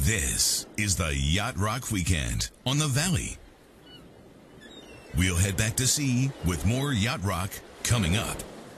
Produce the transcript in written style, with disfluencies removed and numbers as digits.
This is the Yacht Rock Weekend on the Valley. We'll head back to sea with more Yacht Rock coming up.